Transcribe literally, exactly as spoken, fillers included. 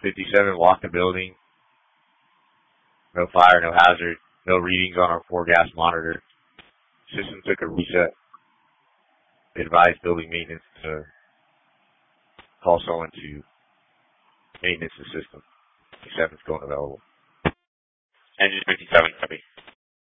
fifty-seven, walk the building. No fire, no hazard, no readings on our four gas monitor. System took a reset. Advised building maintenance to call someone to maintenance the system. fifty-seven is going available. Engine fifty-seven, copy.